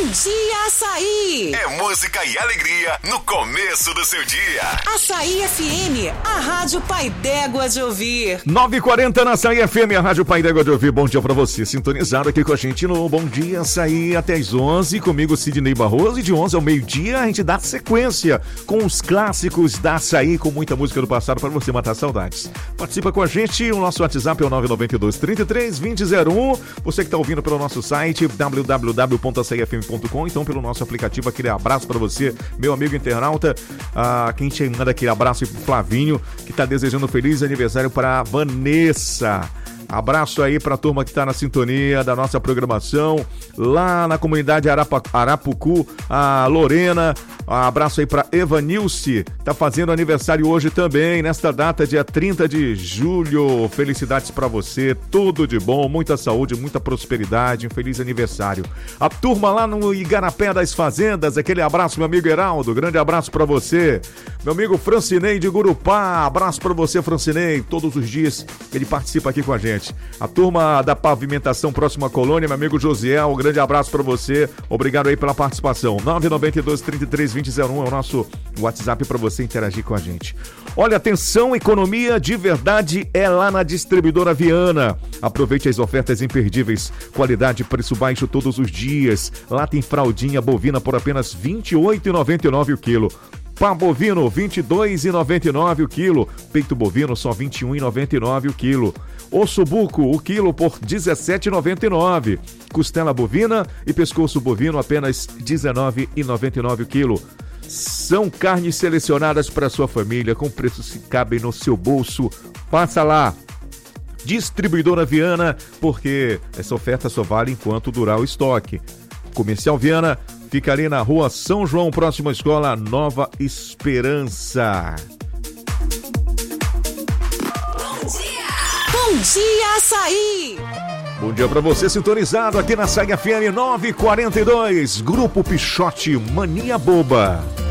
Dia Açaí! É música e alegria no começo do seu dia. Açaí FM, a Rádio Pai d'Égua de Ouvir. 9h40 na Açaí FM, a Rádio Pai d'Égua de Ouvir. Bom dia pra você, sintonizado aqui com a gente no Bom Dia Açaí até as 11, comigo Sidney Barroso, e de 11 ao meio-dia a gente dá sequência com os clássicos da Açaí, com muita música do passado pra você matar saudades. Participa com a gente, o nosso WhatsApp é o 992-33-2001. Você que tá ouvindo pelo nosso site www.açaifm.com, então pelo nosso aplicativo, aquele abraço pra você, meu amigo internauta. Quem te manda aquele abraço pro Flavinho, que tá desejando um feliz aniversário para Vanessa. Abraço aí pra turma que tá na sintonia da nossa programação, lá na comunidade Arapucu, a Lorena. Abraço aí pra Evanilce, tá fazendo aniversário hoje também, nesta data, dia 30 de julho. Felicidades pra você, tudo de bom, muita saúde, muita prosperidade, um feliz aniversário. A turma lá no Igarapé das Fazendas, aquele abraço, meu amigo Heraldo, grande abraço pra você. Meu amigo Francinei de Gurupá, abraço pra você, Francinei, todos os dias ele participa aqui com a gente. A turma da pavimentação próxima à colônia, meu amigo Josiel, um grande abraço pra você, obrigado aí pela participação. 992-33-2001 é o nosso WhatsApp para você interagir com a gente. Olha, atenção, economia de verdade é lá na Distribuidora Viana. Aproveite as ofertas imperdíveis, qualidade, preço baixo todos os dias. Lá tem fraldinha bovina por apenas R$ 28,99 o quilo. Pá bovino, R$ 22,99 o quilo. Peito bovino, só R$ 21,99 o quilo. Osso buco, o quilo por R$ 17,99. Costela bovina e pescoço bovino, apenas R$ 19,99 o quilo. São carnes selecionadas para sua família, com preços que cabem no seu bolso. Passa lá. Distribuidora Viana, porque essa oferta só vale enquanto durar o estoque. Comercial Viana fica ali na rua São João, próxima à escola Nova Esperança. Bom Dia Açaí! Bom dia pra você, sintonizado aqui na Açaí FM 942, Grupo Pichote, Mania Boba.